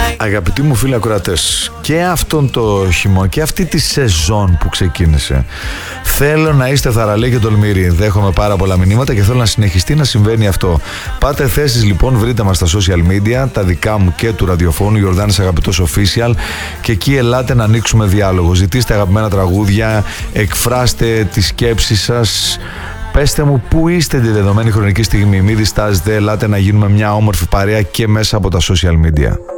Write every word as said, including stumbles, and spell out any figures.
Αγαπητοί μου φίλοι ακροατές, και αυτόν το χειμώνα και αυτή τη σεζόν που ξεκίνησε, θέλω να είστε θαραλέοι και τολμηροί. Δέχομαι πάρα πολλά μηνύματα και θέλω να συνεχιστεί να συμβαίνει αυτό. Πάτε θέσεις λοιπόν, βρείτε μας στα social media, τα δικά μου και του ραδιοφώνου, Γιορδάνης Αγαπητός Official, και εκεί ελάτε να ανοίξουμε διάλογο. Ζητήστε αγαπημένα τραγούδια, εκφράστε τις σκέψεις σας. Πέστε μου πού είστε τη δεδομένη χρονική στιγμή. Μην διστάζετε, ελάτε να γίνουμε μια όμορφη παρέα και μέσα από τα social media.